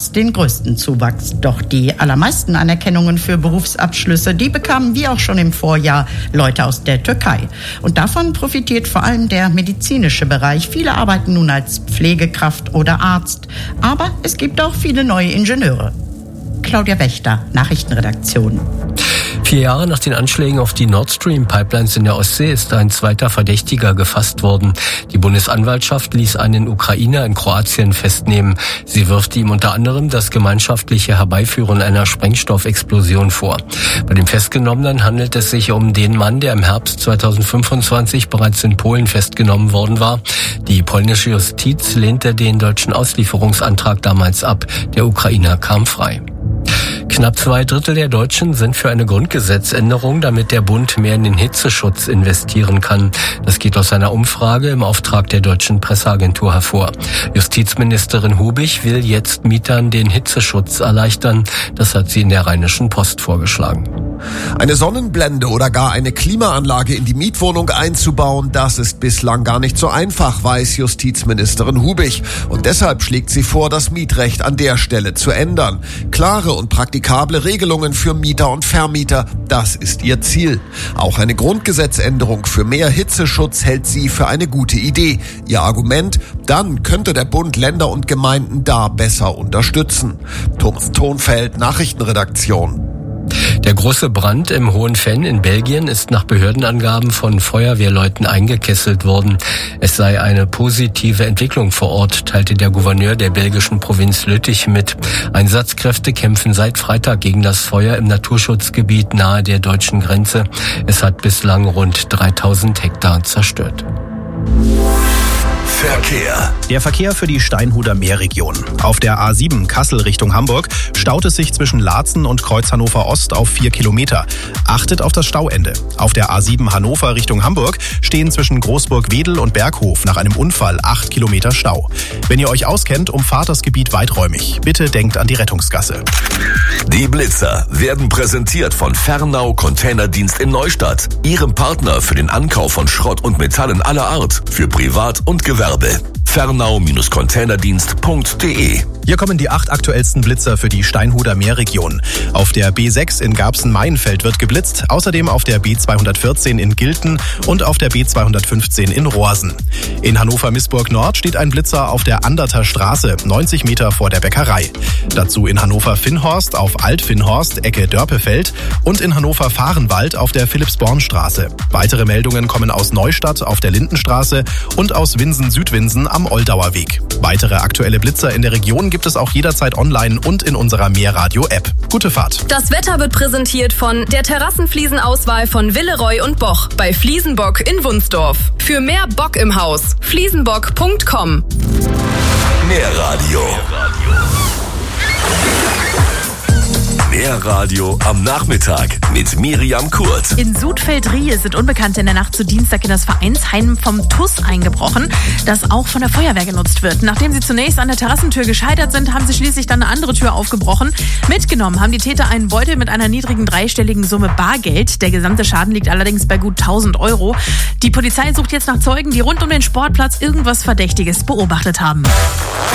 Arzt den größten Zuwachs. Doch die allermeisten Anerkennungen für Berufsabschlüsse, die bekamen wie auch schon im Vorjahr Leute aus der Türkei. Und davon profitiert vor allem der medizinische Bereich. Viele arbeiten nun als Pflegekraft oder Arzt. Aber es gibt auch viele neue Ingenieure. Claudia Wächter, Nachrichtenredaktion. 4 Jahre nach den Anschlägen auf die Nord Stream Pipelines in der Ostsee ist ein zweiter Verdächtiger gefasst worden. Die Bundesanwaltschaft ließ einen Ukrainer in Kroatien festnehmen. Sie wirft ihm unter anderem das gemeinschaftliche Herbeiführen einer Sprengstoffexplosion vor. Bei dem Festgenommenen handelt es sich um den Mann, der im Herbst 2025 bereits in Polen festgenommen worden war. Die polnische Justiz lehnte den deutschen Auslieferungsantrag damals ab. Der Ukrainer kam frei. Knapp 2/3 der Deutschen sind für eine Grundgesetzänderung, damit der Bund mehr in den Hitzeschutz investieren kann. Das geht aus einer Umfrage im Auftrag der Deutschen Presseagentur hervor. Justizministerin Hubig will jetzt Mietern den Hitzeschutz erleichtern. Das hat sie in der Rheinischen Post vorgeschlagen. Eine Sonnenblende oder gar eine Klimaanlage in die Mietwohnung einzubauen, das ist bislang gar nicht so einfach, weiß Justizministerin Hubig. Und deshalb schlägt sie vor, das Mietrecht an der Stelle zu ändern. Klare und praktikable Regelungen für Mieter und Vermieter, das ist ihr Ziel. Auch eine Grundgesetzänderung für mehr Hitzeschutz hält sie für eine gute Idee. Ihr Argument, dann könnte der Bund Länder und Gemeinden da besser unterstützen. Thomas Thonfeld, Nachrichtenredaktion. Der große Brand im Hohenfenn in Belgien ist nach Behördenangaben von Feuerwehrleuten eingekesselt worden. Es sei eine positive Entwicklung vor Ort, teilte der Gouverneur der belgischen Provinz Lüttich mit. Einsatzkräfte kämpfen seit Freitag gegen das Feuer im Naturschutzgebiet nahe der deutschen Grenze. Es hat bislang rund 3000 Hektar zerstört. Verkehr. Der Verkehr für die Steinhuder Meerregion. Auf der A7 Kassel Richtung Hamburg staut es sich zwischen Laatzen und Kreuz Hannover Ost auf 4 Kilometer. Achtet auf das Stauende. Auf der A7 Hannover Richtung Hamburg stehen zwischen Großburg-Wedel und Berghof nach einem Unfall 8 Kilometer Stau. Wenn ihr euch auskennt, umfahrt das Gebiet weiträumig. Bitte denkt an die Rettungsgasse. Die Blitzer werden präsentiert von Fernau Containerdienst in Neustadt, ihrem Partner für den Ankauf von Schrott und Metallen aller Art für Privat- und Gewerbe. Fernau-Containerdienst.de. Hier kommen die 8 aktuellsten Blitzer für die Steinhuder Meerregion. Auf der B6 in Garbsen-Maienfeld wird geblitzt, außerdem auf der B214 in Gilten und auf der B215 in Rohrsen. In Hannover-Missburg Nord steht ein Blitzer auf der Anderter Straße, 90 Meter vor der Bäckerei. Dazu in Hannover-Finnhorst auf Alt-Finnhorst, Ecke Dörpefeld und in Hannover-Fahrenwald auf der Philipsbornstraße. Weitere Meldungen kommen aus Neustadt auf der Lindenstraße und aus Winsen-Südwinsen am Oldauer Weg. Weitere aktuelle Blitzer in der Region gibt es auch jederzeit online und in unserer Meerradio-App. Gute Fahrt. Das Wetter wird präsentiert von der Terrassenfliesenauswahl von Willeroy und Boch bei Fliesenbock in Wunsdorf. Für mehr Bock im Haus. Fliesenbock.com. Meerradio. Meerradio am Nachmittag mit Miriam Kurt. In Sudfeld-Riehe sind Unbekannte in der Nacht zu Dienstag in das Vereinsheim vom TUS eingebrochen, das auch von der Feuerwehr genutzt wird. Nachdem sie zunächst an der Terrassentür gescheitert sind, haben sie schließlich dann eine andere Tür aufgebrochen. Mitgenommen haben die Täter einen Beutel mit einer niedrigen dreistelligen Summe Bargeld. Der gesamte Schaden liegt allerdings bei gut 1000 Euro. Die Polizei sucht jetzt nach Zeugen, die rund um den Sportplatz irgendwas Verdächtiges beobachtet haben.